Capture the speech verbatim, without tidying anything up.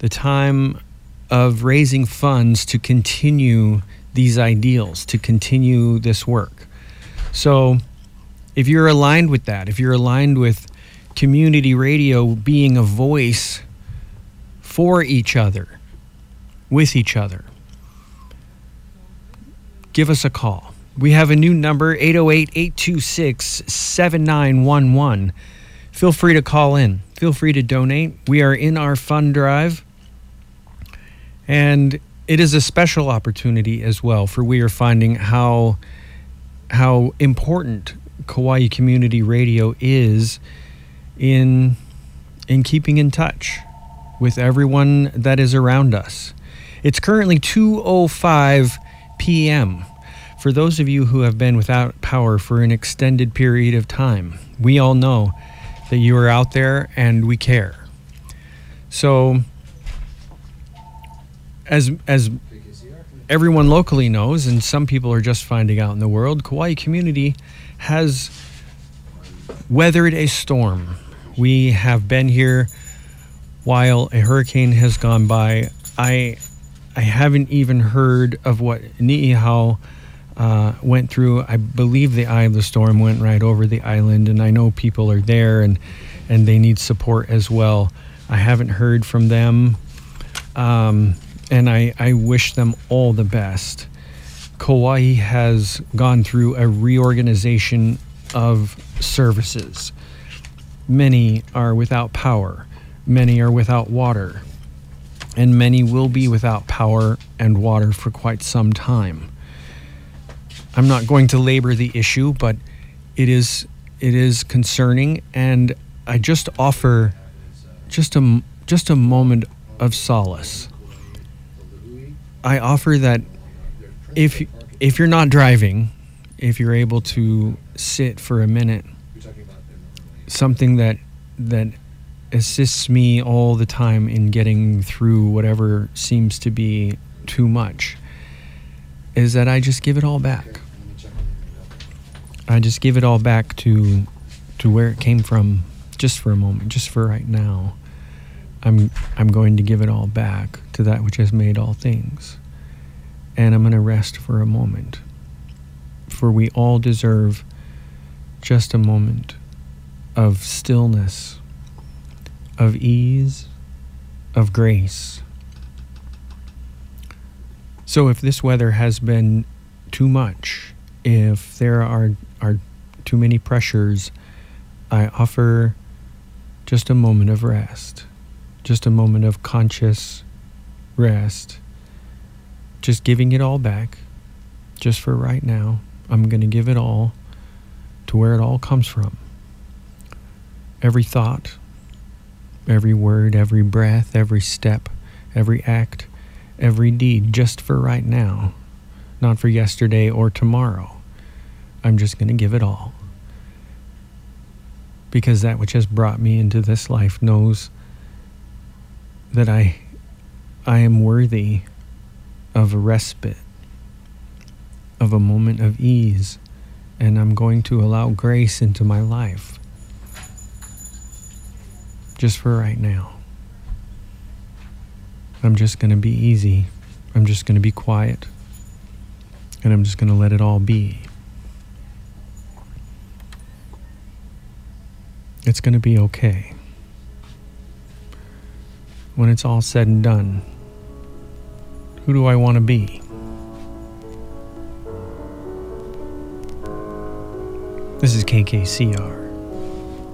the time of raising funds to continue these ideals, to continue this work. So if you're aligned with that, if you're aligned with community radio being a voice for each other, with each other, give us a call. We have a new number, eight oh eight, eight two six, seven nine one one. Feel free to call in. Feel free to donate. We are in our fund drive. And it is a special opportunity as well, for we are finding how how important Kauai Community Radio is in in keeping in touch with everyone that is around us. It's currently two oh five p.m. For those of you who have been without power for an extended period of time, we all know that you are out there and we care. So as as everyone locally knows, and some people are just finding out in the world, Kauai Community has weathered a storm. We have been here while a hurricane has gone by. I I haven't even heard of what Ni'ihau uh, went through. I believe the eye of the storm went right over the island, and I know people are there and, and they need support as well. I haven't heard from them, um, and I, I wish them all the best. Kauai has gone through a reorganization of services. Many are without power. Many are without water. And many will be without power and water for quite some time. I'm not going to labor the issue, but it is it is concerning, and I just offer just a, just a moment of solace. I offer that if if you're not driving, if you're able to sit for a minute, something that that assists me all the time in getting through whatever seems to be too much is that I just give it all back. I just give it all back to to where it came from, just for a moment, just for right now. I'm I'm going to give it all back to that which has made all things. And I'm going to rest for a moment. For we all deserve just a moment of stillness, of ease, of grace. So if this weather has been too much, if there are, are too many pressures, I offer just a moment of rest, just a moment of conscious rest, just giving it all back, just for right now. I'm going to give it all to where it all comes from. Every thought, every word, every breath, every step, every act, every deed, just for right now, not for yesterday or tomorrow. I'm just going to give it all. Because that which has brought me into this life knows that I, I am worthy of a respite, of a moment of ease, and I'm going to allow grace into my life. Just for right now. I'm just going to be easy. I'm just going to be quiet. And I'm just going to let it all be. It's going to be okay. When it's all said and done, who do I want to be? This is K K C R.